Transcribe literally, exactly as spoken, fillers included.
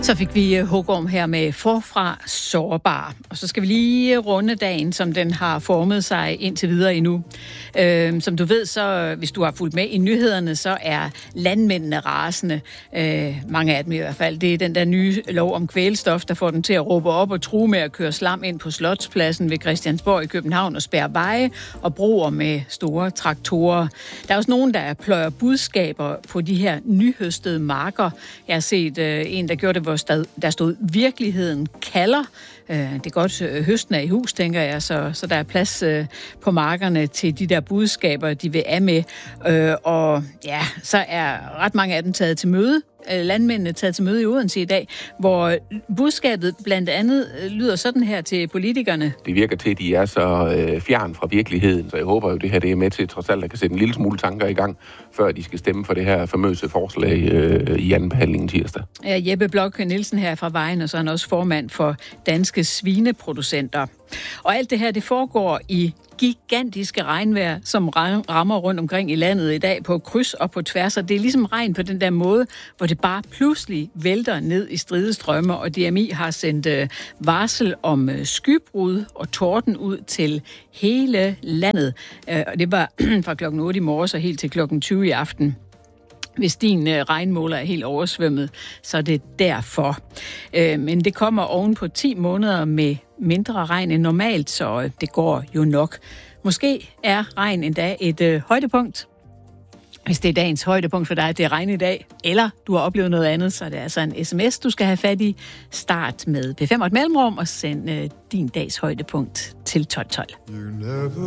Så fik vi Hugorm her med Forfra Sårbar. Og så skal vi lige runde dagen, som den har formet sig indtil videre endnu. Øh, som du ved, så hvis du har fulgt med i nyhederne, så er landmændene rasende. Øh, mange af dem i hvert fald. Det er den der nye lov om kvælstof, der får dem til at råbe op og true med at køre slam ind på Slotspladsen ved Christiansborg i København og spærre veje og broer med store traktorer. Der er også nogen, der pløjer budskaber på de her nyhøstede marker. Jeg har set øh, en, der gjorde det, hvor der stod, virkeligheden kalder. Det er godt, høsten er i hus, tænker jeg, så, så der er plads på markerne til de der budskaber, de vil af med. Og ja, så er ret mange af dem taget til møde. Landmændene taget til møde i Odense i dag, hvor budskabet blandt andet lyder sådan her til politikerne. Det virker til, at de er så øh, fjern fra virkeligheden, så jeg håber jo, det her det er med til trods alt, at kan sætte en lille smule tanker i gang, før de skal stemme for det her famøse forslag øh, i anden behandling tirsdag. Ja, Jeppe Blok Nielsen her fra Vejen, og så er han også formand for Danske Svineproducenter. Og alt det her, det foregår i gigantiske regnvejr, som rammer rundt omkring i landet i dag på kryds og på tværs. Og det er ligesom regn på den der måde, hvor det bare pludselig vælter ned i stridestrømme, og D M I har sendt øh, varsel om øh, skybrud og torden ud til hele landet. Øh, og det var fra klokken otte i morges og helt til klokken tyve i aften. Hvis din øh, regnmåler er helt oversvømmet, så er det derfor. Øh, men det kommer oven på ti måneder med mindre regn end normalt, så øh, det går jo nok. Måske er regn endda et øh, højdepunkt. Hvis det er dagens højdepunkt for dig, at det er regn i dag, eller du har oplevet noget andet, så er det altså en sms, du skal have fat i. Start med P fem og et mellemrum og send øh, din dags højdepunkt til tolv tolv.